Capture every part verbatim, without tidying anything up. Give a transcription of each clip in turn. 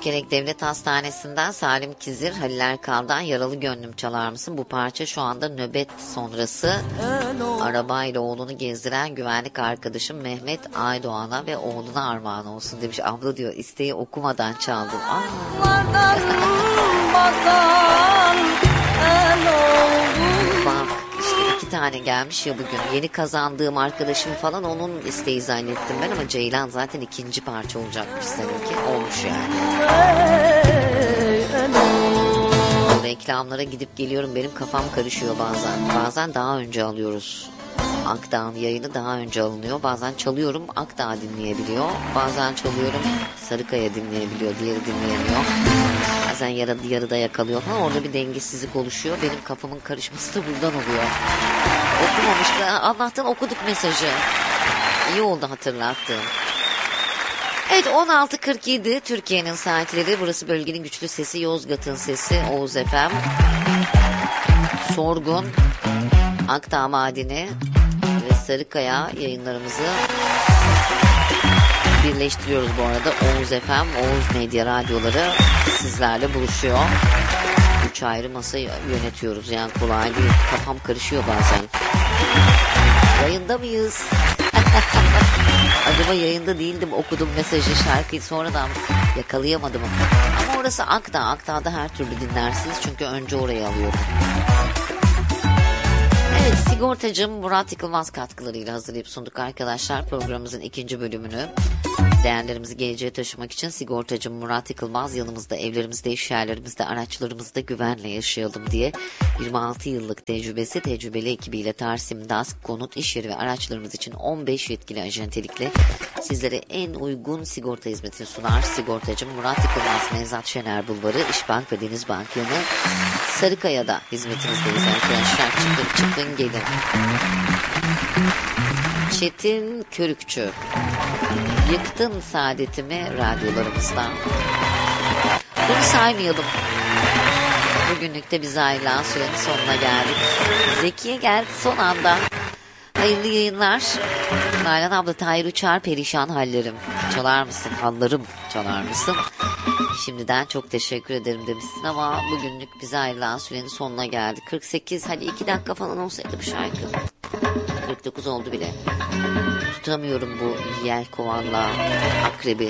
Erkelek Devlet Hastanesi'nden Salim Kizir, Halil Erkal'dan Yaralı Gönlüm çalar mısın? Bu parça şu anda nöbet sonrası arabayla oğlunu gezdiren güvenlik arkadaşım Mehmet Aydoğan'a ve oğluna armağan olsun demiş. Abla diyor isteği okumadan çaldım. Bak işte iki tane gelmiş ya bugün. Yeni kazandığım arkadaşım falan onun isteği zannettim ben ama Ceylan zaten ikinci parça olacakmış seninki. Olmuş yani. Reklamlara gidip geliyorum, benim kafam karışıyor bazen. Bazen daha önce alıyoruz. Akdağ'ın yayını daha önce alınıyor. Bazen çalıyorum Akdağ dinleyebiliyor. Bazen çalıyorum Sarıkaya dinleyebiliyor. Diğeri dinleyemiyor. Bazen yarıda, yarıda yakalıyor falan. Orada bir dengesizlik oluşuyor. Benim kafamın karışması da buradan oluyor. Okumamış da Allah'tan okuduk mesajı. İyi oldu hatırlattığım. Evet, on altı kırk yedi Türkiye'nin saatleri. Burası bölgenin güçlü sesi, Yozgat'ın sesi, Oğuz F M. Sorgun, Akdağ Madeni ve Sarıkaya yayınlarımızı birleştiriyoruz bu arada. Oğuz F M, Oğuz Medya radyoları sizlerle buluşuyor. Üç ayrı masa yönetiyoruz, yani kolay değil. Kafam karışıyor bazen. Yayında mıyız? Acaba yayında değildim, okudum mesajı, şarkıyı sonradan yakalayamadım. Ama orası Akdağ. Akdağ'da her türlü dinlersiniz çünkü önce orayı alıyorum. Evet, sigortacım Murat Yıkılmaz katkılarıyla hazırlayıp sunduk arkadaşlar programımızın ikinci bölümünü. Değerlerimizi geleceğe taşımak için sigortacım Murat Yıkılmaz yanımızda, evlerimizde, iş yerlerimizde, araçlarımızda güvenle yaşayalım diye yirmi altı yıllık tecrübesi, tecrübeli ekibiyle Tarsim, DASK, konut, iş yeri ve araçlarımız için on beş yetkili acentelikle sizlere en uygun sigorta hizmetini sunar. Sigortacım Murat Yıkılmaz, Nevzat Şener Bulvarı, İşbank ve Denizbank yanı Sarıkaya'da hizmetinizdeyiz arkadaşlar. Çıkın çıkın gelin. Çetin Körükçü, yıktın saadetimi radyolarımızdan. Bunu saymayalım. Bugünlük de biz ayrılan sürenin sonuna geldik. Zekiye geldi son anda. Hayırlı yayınlar. Nalan abla, Tahir Uçar, perişan hallerim. Çalar mısın? Hallarım çalar mısın? Şimdiden çok teşekkür ederim demişsin ama bugünlük bize ayrılan sürenin sonuna geldik. kırk sekiz, hadi iki dakika falan olsaydı bu şarkı. kırk dokuz oldu bile. Tutamıyorum bu yelkovanla akrebi.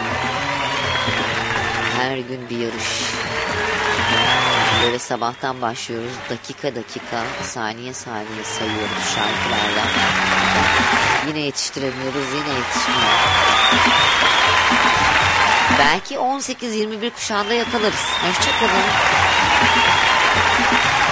Her gün bir yarış. Böyle sabahtan başlıyoruz. Dakika dakika, saniye saniye sayıyoruz şarkılarla. Yine yetiştiremiyoruz, yine yetişmiyor. Belki on sekiz yirmi bir kuşağında yakalarız. Hoşçakalın.